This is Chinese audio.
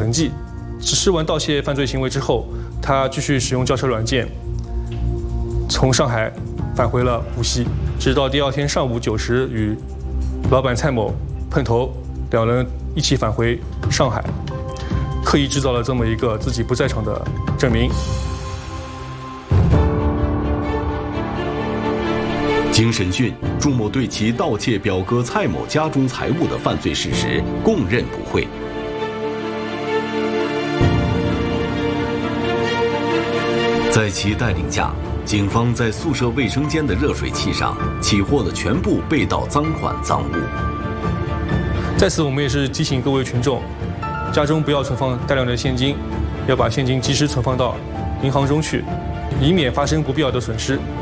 痕迹。实施完盗窃犯罪行为之后，他继续使用轿车软件，从上海返回了无锡，直到第二天上午9时与老板蔡某碰头，两人一起返回上海，刻意制造了这么一个自己不在场的证明。 经审讯，朱某对其盗窃表哥蔡某家中财物的犯罪事实供认不讳。在其带领下，警方在宿舍卫生间的热水器上起获了全部被盗赃款赃物。 在此，我们也是提醒各位群众，家中不要存放大量的现金，要把现金及时存放到银行中去，以免发生不必要的损失。